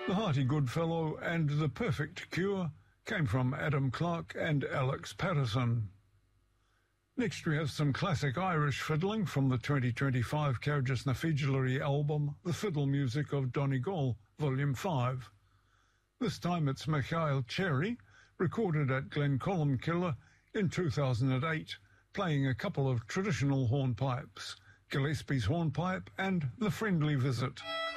The Hearty Goodfellow and The Perfect Cure came from Adam Clark and Alex Patterson. Next we have some classic Irish fiddling from the 2025 Carriages na Fiddlery album, The Fiddle Music of Donegal, Volume 5. This time it's Michael Cherry, recorded at Glencolumkilla in 2008, playing a couple of traditional hornpipes, Gillespie's hornpipe and The Friendly Visit.